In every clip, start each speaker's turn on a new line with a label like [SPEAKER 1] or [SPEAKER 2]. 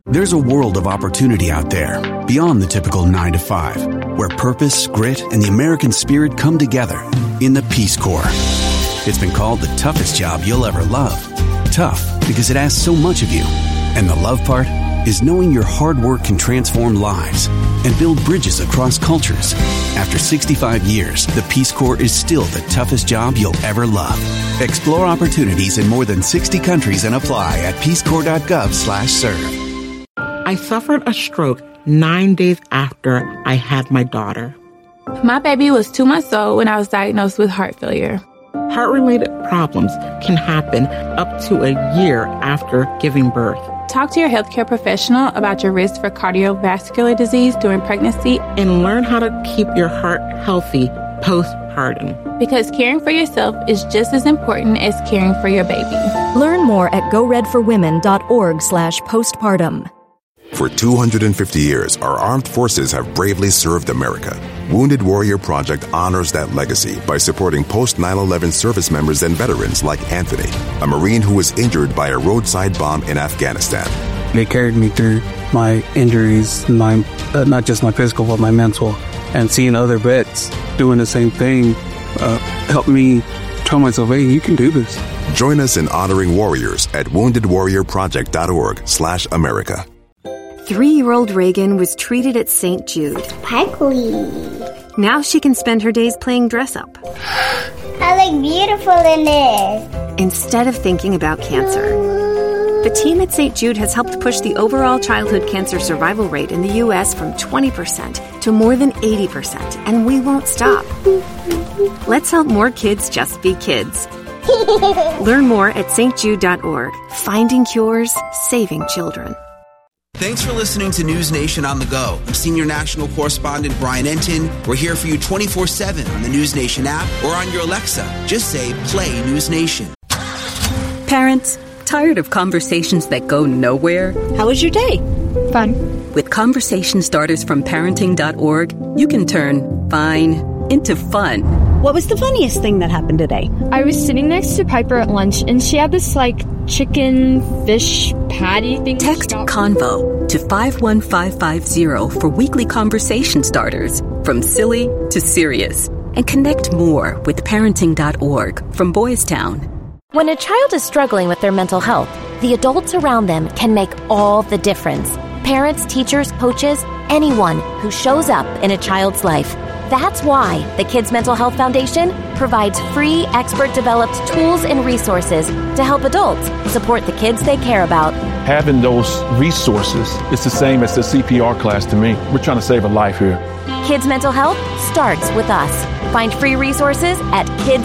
[SPEAKER 1] There's a world of opportunity out there, beyond the typical 9 to 5, where purpose, grit, and the American spirit come together in the Peace Corps. It's been called the toughest job you'll ever love. Tough because it asks so much of you. And the love part is knowing your hard work can transform lives and build bridges across cultures. After 65 years, the Peace Corps is still the toughest job you'll ever love. Explore opportunities in more than 60 countries and apply at peacecorps.gov/serve.
[SPEAKER 2] I suffered a stroke 9 days after I had my daughter.
[SPEAKER 3] My baby was 2 months old when I was diagnosed with heart failure.
[SPEAKER 2] Heart-related problems can happen up to a year after giving birth.
[SPEAKER 3] Talk to your healthcare professional about your risk for cardiovascular disease during pregnancy
[SPEAKER 2] and learn how to keep your heart healthy postpartum.
[SPEAKER 3] Because caring for yourself is just as important as caring for your baby.
[SPEAKER 4] Learn more at goredforwomen.org/postpartum.
[SPEAKER 5] For 250 years, our armed forces have bravely served America. Wounded Warrior Project honors that legacy by supporting post-9/11 service members and veterans like Anthony, a Marine who was injured by a roadside bomb in Afghanistan.
[SPEAKER 6] They carried me through my injuries, not just my physical, but my mental. And seeing other vets doing the same thing helped me tell myself, hey, you can do this.
[SPEAKER 5] Join us in honoring warriors at woundedwarriorproject.org/America.
[SPEAKER 7] 3-year-old Reagan was treated at St. Jude.
[SPEAKER 8] Sparkly.
[SPEAKER 7] Now she can spend her days playing dress-up.
[SPEAKER 8] I look beautiful in this.
[SPEAKER 7] Instead of thinking about cancer. The team at St. Jude has helped push the overall childhood cancer survival rate in the U.S. from 20% to more than 80%, and we won't stop. Let's help more kids just be kids. Learn more at stjude.org. Finding cures, saving children.
[SPEAKER 9] Thanks for listening to News Nation on the Go. I'm Senior National Correspondent Brian Entin. We're here for you 24/7 on the News Nation app or on your Alexa. Just say, play News Nation.
[SPEAKER 10] Parents, tired of conversations that go nowhere?
[SPEAKER 11] How was your day?
[SPEAKER 3] Fun.
[SPEAKER 10] With conversation starters from parenting.org, you can turn fine into fun.
[SPEAKER 11] What was the funniest thing that happened today?
[SPEAKER 12] I was sitting next to Piper at lunch, and she had this, chicken fish patty thing.
[SPEAKER 10] Text CONVO to 51550 for weekly conversation starters, from silly to serious. And connect more with parenting.org from Boys Town.
[SPEAKER 13] When a child is struggling with their mental health, the adults around them can make all the difference. Parents, teachers, coaches, anyone who shows up in a child's life. That's why the Kids Mental Health Foundation provides free, expert-developed tools and resources to help adults support the kids they care about.
[SPEAKER 14] Having those resources is the same as the CPR class to me. We're trying to save a life here.
[SPEAKER 13] Kids Mental Health starts with us. Find free resources at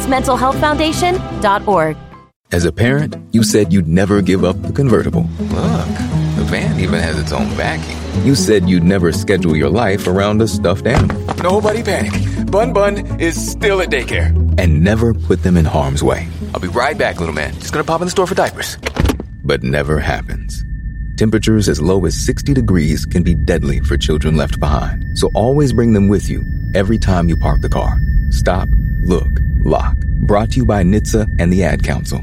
[SPEAKER 13] kidsmentalhealthfoundation.org.
[SPEAKER 15] As a parent, you said you'd never give up the convertible.
[SPEAKER 16] Look, the van even has its own backing.
[SPEAKER 15] You said you'd never schedule your life around a stuffed animal.
[SPEAKER 16] Nobody panic. Bun is still at daycare.
[SPEAKER 15] And never put them in harm's way.
[SPEAKER 16] I'll be right back, little man. Just gonna pop in the store for diapers.
[SPEAKER 15] But never happens. Temperatures as low as 60 degrees can be deadly for children left behind. So always bring them with you every time you park the car. Stop, look, lock. Brought to you by NHTSA and the Ad Council.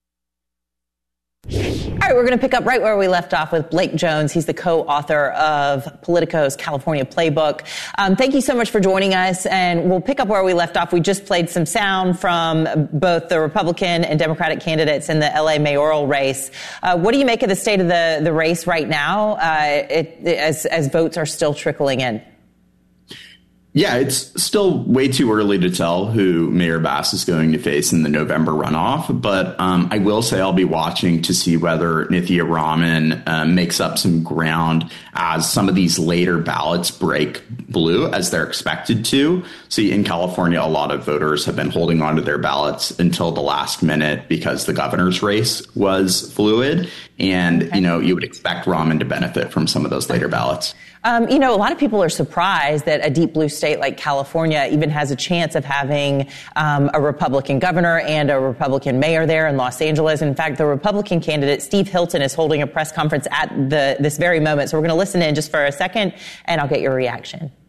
[SPEAKER 17] All right, we're going to pick up right where we left off with Blake Jones. He's the co-author of Politico's California Playbook. Thank you so much for joining us, and we'll pick up where we left off. We just played some sound from both the Republican and Democratic candidates in the LA mayoral race. What do you make of the state of the race right now as votes are still trickling in?
[SPEAKER 18] Yeah, it's still way too early to tell who Mayor Bass is going to face in the November runoff. But I will say I'll be watching to see whether Nithya Raman makes up some ground as some of these later ballots break blue as they're expected to. See, in California, a lot of voters have been holding onto their ballots until the last minute because the governor's race was fluid. And, you would expect Raman to benefit from some of those later ballots.
[SPEAKER 17] A lot of people are surprised that a deep blue state like California even has a chance of having a Republican governor and a Republican mayor there in Los Angeles. In fact, the Republican candidate, Steve Hilton, is holding a press conference at this very moment. So we're going to listen in just for a second, and I'll get your reaction.